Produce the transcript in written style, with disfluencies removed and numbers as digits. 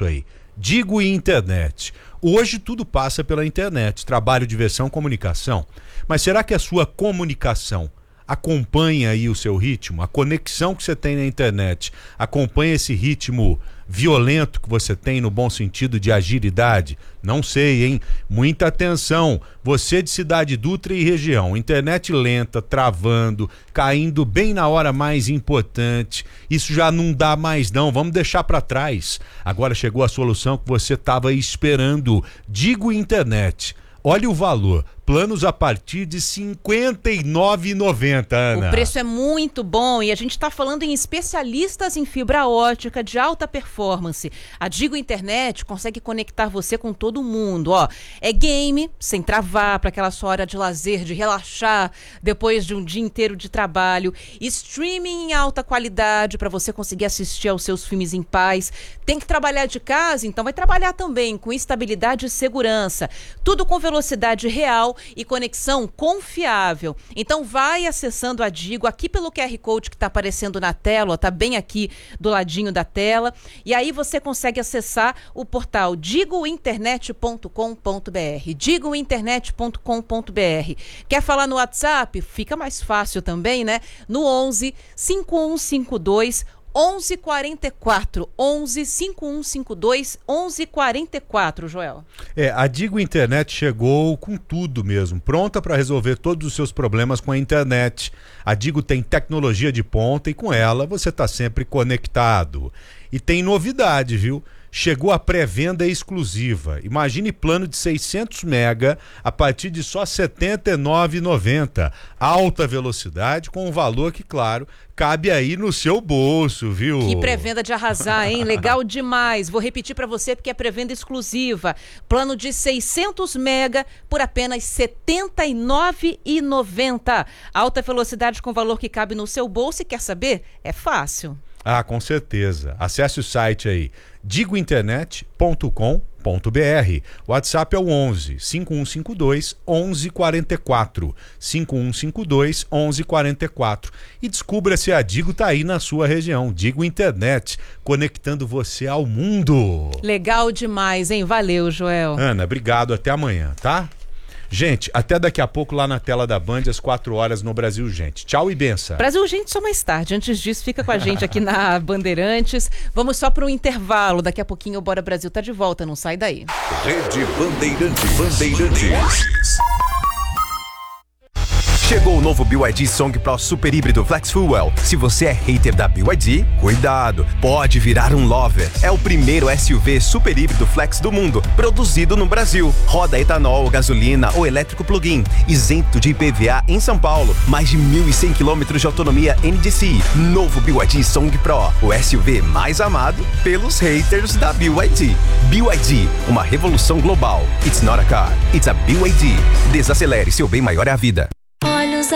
assunto aí. Digo internet. Hoje tudo passa pela internet, trabalho, diversão, comunicação. Mas será que a sua comunicação acompanha aí o seu ritmo? A conexão que você tem na internet acompanha esse ritmo violento que você tem no bom sentido de agilidade? Não sei, hein? Muita atenção. Você de Cidade Dutra e região, internet lenta, travando, caindo bem na hora mais importante. Isso já não dá mais não, vamos deixar para trás. Agora chegou a solução que você estava esperando. Digo internet. Olha o valor, planos a partir de R$ 59,90, Ana. O preço é muito bom e a gente está falando em especialistas em fibra ótica de alta performance. A Digo Internet consegue conectar você com todo mundo, ó. É game, sem travar, para aquela sua hora de lazer, de relaxar depois de um dia inteiro de trabalho. Streaming em alta qualidade para você conseguir assistir aos seus filmes em paz. Tem que trabalhar de casa? Então vai trabalhar também com estabilidade e segurança. Tudo com velocidade real e conexão confiável. Então vai acessando a Digo aqui pelo QR Code que está aparecendo na tela, está bem aqui do ladinho da tela, e aí você consegue acessar o portal digointernet.com.br, digointernet.com.br. Quer falar no WhatsApp? Fica mais fácil também, né? No 11 5152 1144, 11 5152 1144, Joel. A Digo Internet chegou com tudo mesmo, pronta para resolver todos os seus problemas com a internet. A Digo tem tecnologia de ponta e com ela você está sempre conectado. E tem novidade, viu? Chegou a pré-venda exclusiva. Imagine plano de 600 mega a partir de só R$ 79,90. Alta velocidade com um valor que, claro, cabe aí no seu bolso, viu? Que pré-venda de arrasar, hein? Legal demais. Vou repetir para você porque é pré-venda exclusiva. Plano de 600 mega por apenas R$ 79,90. Alta velocidade com valor que cabe no seu bolso e quer saber? É fácil. Ah, com certeza. Acesse o site aí, digointernet.com.br. WhatsApp é o 11 5152 1144. 5152 1144. E descubra se a Digo tá aí na sua região. Digo Internet, conectando você ao mundo. Legal demais, hein? Valeu, Joel. Ana, obrigado. Até amanhã, tá? Gente, até daqui a pouco lá na tela da Band, às 4 horas no Brasil Gente. Tchau e benção. Brasil Gente só mais tarde. Antes disso, fica com a gente aqui na Bandeirantes. Vamos só para um intervalo. Daqui a pouquinho o Bora Brasil tá de volta. Não sai daí. Rede Bandeirantes. Chegou o novo BYD Song Pro Super Híbrido Flex Fuel. Se você é hater da BYD, cuidado, pode virar um lover. É o primeiro SUV super híbrido flex do mundo, produzido no Brasil. Roda etanol, gasolina ou elétrico plug-in, isento de IPVA em São Paulo. Mais de 1.100 km de autonomia NDCi. Novo BYD Song Pro, o SUV mais amado pelos haters da BYD. BYD, uma revolução global. It's not a car, it's a BYD. Desacelere, seu bem maior é a vida.